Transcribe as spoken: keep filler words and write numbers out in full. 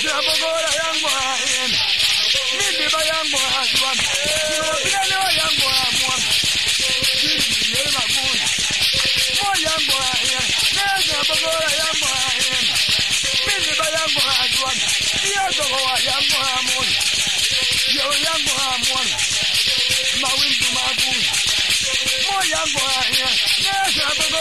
Nabogora yangu haena. Mimi ba yangu hajwan. Nobile yangu hamwan. Mimi yema kuna. Mo yangu haena. Nabogora yangu haena. Mimi ba yangu hajwan. Yo dogo yangu hamwan. Yo yangu hamwan. Mawingu maguna. Mo yangu haena.